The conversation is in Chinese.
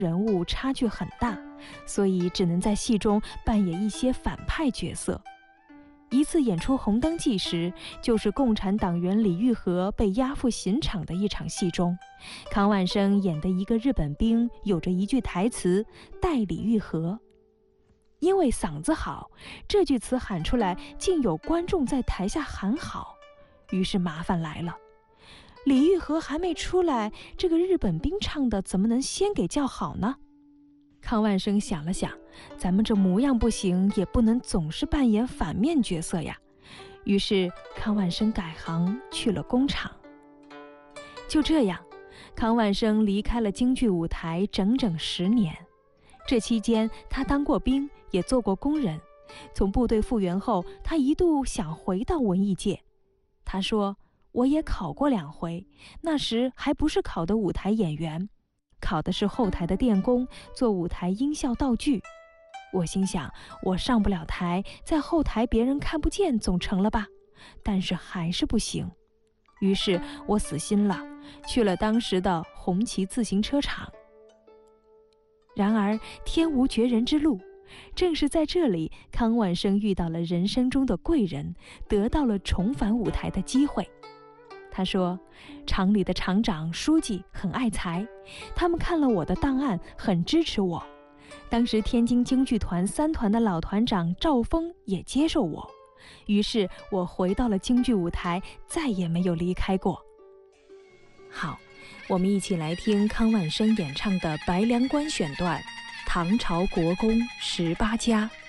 人物差距很大，所以只能在戏中扮演一些反派角色。一次演出《红灯记》时，就是共产党员李玉和被押赴刑场的一场戏中，康万生演的一个日本兵有着一句台词代李玉和，因为嗓子好，这句词喊出来竟有观众在台下喊好，于是麻烦来了，李玉和还没出来，这个日本兵唱的怎么能先给叫好呢？康万生想了想，咱们这模样不行，也不能总是扮演反面角色呀。于是康万生改行去了工厂。就这样，康万生离开了京剧舞台整整10年。这期间，他当过兵，也做过工人。从部队复员后，他一度想回到文艺界。他说：“我也考过2回，那时还不是考的舞台演员。”考的是后台的电工，做舞台音效道具。我心想，我上不了台，在后台别人看不见总成了吧？但是还是不行。于是我死心了，去了当时的红旗自行车厂。然而天无绝人之路，正是在这里，康万生遇到了人生中的贵人，得到了重返舞台的机会。他说，厂里的厂长、书记很爱才，他们看了我的档案，很支持我。当时天津京剧团3团的老团长赵峰也接受我，于是我回到了京剧舞台，再也没有离开过。好，我们一起来听康万生演唱的《白良关》选段，唐朝国公18家。